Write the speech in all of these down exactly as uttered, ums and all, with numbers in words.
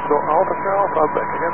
So Alpha Sierra Alpha, back again.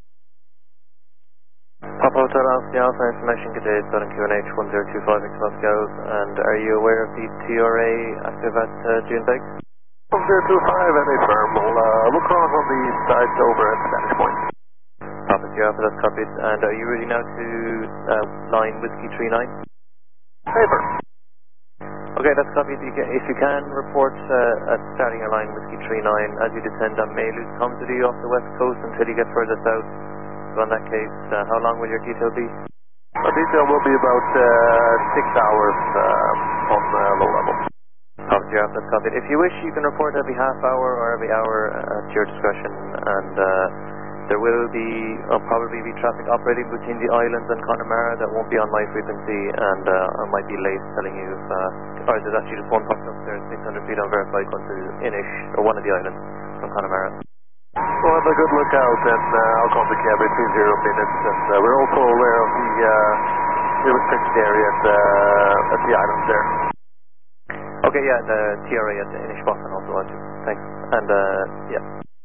Papa Hotel Alpha Alpha information, good day, Southern Q N H one zero two five X Moscow, and are you aware of the T R A active at uh, June Big? one zero two five, any firm, we'll uh, look around on the sides over at Spanish Point. Papa Sierra Alpha, that's copied, and are you ready now to uh, line Whiskey three nine? Paper. Okay, that's copied. You can, if you can report uh, at starting a line Whiskey three nine as you descend on may lose comedy off the west coast until you get further south. So in that case, uh, how long will your detail be? Our detail will be about uh, six hours uh, on uh, low level. Obviously, after that's copied. If you wish, you can report every half hour or every hour uh, at your discretion, and uh, there will be uh, probably be traffic operating between the islands and Connemara that won't be on my frequency, and uh, I might be late telling you if, uh, or there's actually just one popped up there, six hundred feet unverified, going to Inish, or one of the islands from Connemara. We'll have a good look out, and uh, I'll contact you every two zero minutes, and uh, we're also aware of the, uh, the restricted area at, uh, at the islands there. Okay, yeah, the T R A at Inish Boston also, thanks, and uh, yeah.